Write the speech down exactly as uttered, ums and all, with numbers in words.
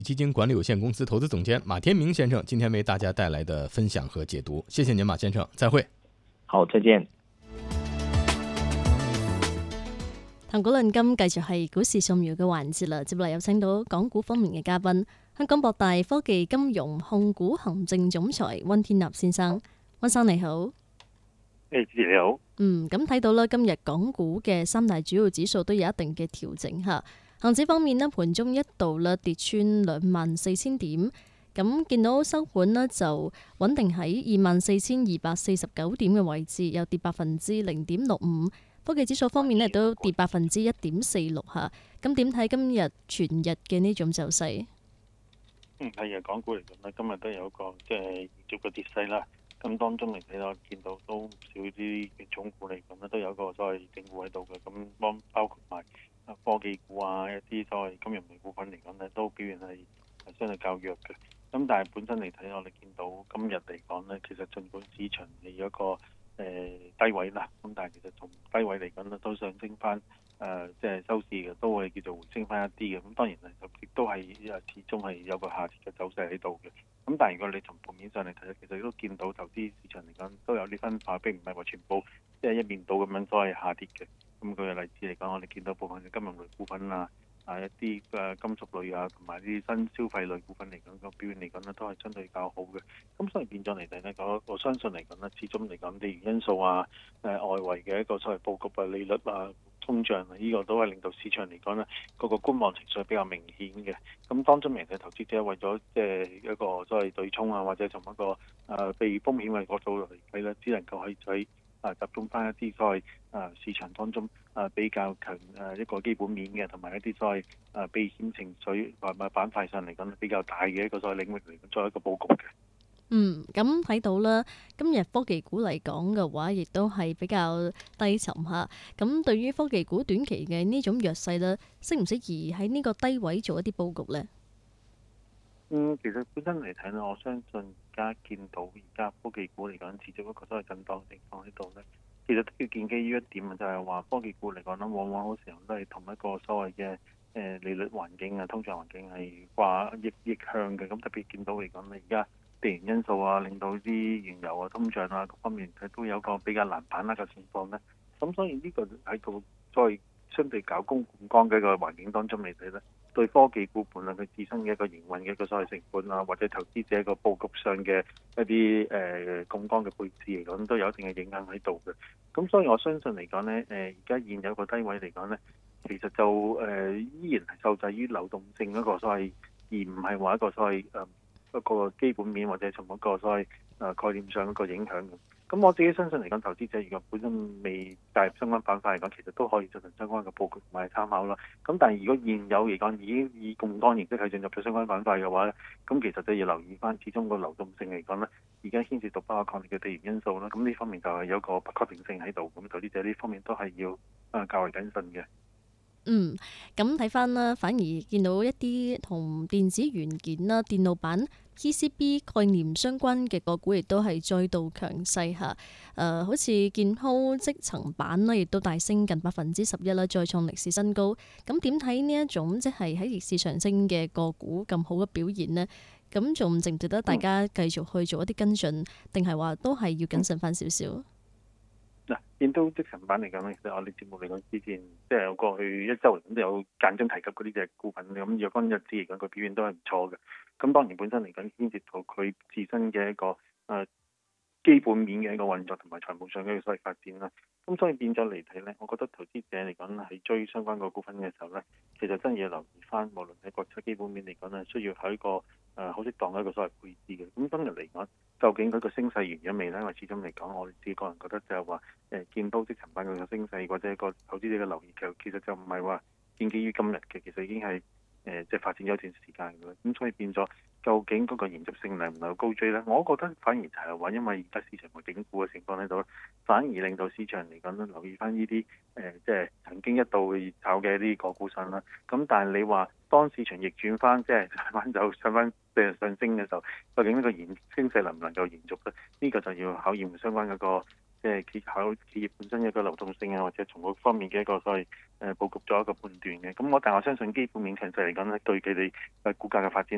基金管理有限公司投資總監馬天明先生今天為大家帶來的分享和解讀，謝謝您馬先生，再會。 好，再見。 談股論金繼續係股市掃描嘅環節啦，接落嚟有請到港股方面嘅嘉賓，香港博大科技金融控股行政總裁溫天納先生，溫生你好。 誒，主持你好。 嗯，咁睇到啦，今日港股嘅三大主要指數都有一定嘅調整吓。恒指方面呢，盤中一度咧跌穿兩萬四千點，咁見到收盤呢就穩定喺二萬四千二百四十九點嘅位置，又跌百分之零點六五。科技指數方面呢都跌百分之一點四六吓。咁點睇今日全日嘅呢種走勢？ 嗯，係啊，港股嚟講呢，今日都有一個即係延續嘅跌勢啦。咁當中嚟睇到見到都唔少啲嘅重股嚟講呢，都有一個所謂整固喺度嘅。咁包包括埋科技股啊，一啲所謂金融類股份嚟講呢，都表現係相對較弱嘅。咁但係本身嚟睇，我哋見到今日嚟講呢，其實儘管市場係有一個誒、呃、低位啦，咁但係其實從低位嚟講呢，都上升翻誒，即、呃、係、就是、收市嘅都會叫做回升翻一啲嘅。咁當然係亦都係始終係有個下跌嘅走勢喺度嘅。咁但係如果你從盤面上嚟睇，其實都見到投資市場嚟講都有啲分化，並唔係話全部即係一面倒咁樣所謂下跌嘅。咁舉個例子嚟講，我哋見到部分嘅金融類股份啊，啊一啲嘅金屬類啊，同埋啲新消費類股份嚟講，個表現嚟講呢都係相對較好嘅。咁所以變咗嚟睇呢，我我相信嚟講呢，始終嚟講地緣因素啊，誒外圍嘅一個所謂佈局啊、利率啊、通脹啊，呢個都係令到市場嚟講呢嗰個觀望情緒比較明顯嘅。咁當中嚟睇，投資者為咗即係一個所謂對沖啊，或者從一個誒避風險嘅角度嚟睇呢，只能夠喺喺啊集中翻一啲所謂啊市場當中啊比較強誒一個基本面嘅，同埋一啲所謂啊避險情緒或者板塊上嚟講比較大嘅一個所謂領域嚟作為一個佈局嘅。 嗯，咁睇到啦，今日科技股嚟講嘅話，亦都係比較低沉吓。咁對於科技股短期嘅呢種弱勢咧，適唔適宜喺呢個低位做一啲佈局呢？ 嗯，其實本身嚟睇呢，我相信而家見到而家科技股嚟講，持續一個所謂震盪情況喺度呢，其實都要建基於一點啊，就係話科技股嚟講呢，往往好時候都係同一個所謂嘅誒利率環境啊、通脹環境係掛逆逆向嘅。咁特別見到嚟講呢，而家地緣因素啊，令到啲原油啊、通脹啊各方面佢都有個比較難把握嘅情況呢。咁所以呢個喺個再相對較高槓桿嘅一個環境當中嚟睇呢，對科技股本啊佢自身嘅一個營運嘅一個所謂成本啊，或者投資者個佈局上嘅一啲誒槓桿嘅配置嚟講，都有一定嘅影響喺度嘅。咁所以我相信嚟講呢，誒而家現有個低位嚟講呢，其實就誒、呃、依然係受制於流動性一個所謂，而唔係話一個所謂誒。呃一個基本面或者從一個所謂誒概念上一個影響嘅。咁我自己相信嚟講，投資者如果本身未介入相關板塊嚟講，其實都可以進行相關嘅佈局同埋參考啦。咁但係如果現有嚟講已經以槓桿形式係進入咗相關板塊嘅話咧，咁其實就要留意翻，始終個流動性嚟講咧，而家牽涉到不可抗力嘅地緣因素啦。咁呢方面就係有一個不確定性喺度，咁投資者呢方面都係要誒較為謹慎嘅。 嗯，咁睇翻啦，反而見到一啲同電子元件啦、電路板、P C B 概念相關嘅個股，亦都係再度強勢嚇。誒、呃，好似建滔積層板啦，亦都大升近百分之十一啦，再創歷史新高。咁點睇呢一種即係喺逆市上升嘅個股咁好嘅表現呢？咁仲值唔值得大家繼續去做一啲跟進，定係話都係要謹慎翻少少？ 嗱，建滔積層板嚟講咧，其實我哋節目嚟講之前，即係過去一週嚟講都有間中提及嗰啲隻股份，咁若干日子嚟講，佢表現都係唔錯嘅。咁當然本身嚟講牽涉到佢自身嘅一個誒、呃、基本面嘅一個運作同埋財務上嘅一個所謂發展啦。咁所以變咗嚟睇咧，我覺得投資者嚟講喺追相關個股份嘅時候咧，其實真係要留意翻，無論喺國際基本面嚟講咧，需要喺一個誒好適當嘅一個所謂配置嘅。咁今日嚟講，究竟佢個升勢完咗未咧？因為始終嚟講，我哋自己個人覺得就係話誒建滔積層板佢個升勢或者一個投資者嘅留意，就其實就唔係話建基於今日嘅，其實已經係誒即係發展咗一段時間嘅啦。咁所以變咗，究竟嗰個延續性能唔能夠高追咧？我覺得反而就係話，因為而家市場個整固嘅情況喺度，反而令到市場嚟講咧留意翻呢啲誒即係曾經一度熱炒嘅一啲個股上啦。咁但係你話當市場逆轉翻，即係上翻就上翻即係上升嘅時候，究竟呢個延升勢能唔能夠延續咧？呢、這個就要考驗相關嗰、那個即係企考企業本身一個流動性啊，或者從嗰方面嘅一個所謂誒佈局咗一個判斷嘅。咁我但我相信基本面強勢嚟講咧，對佢哋誒股價嘅發展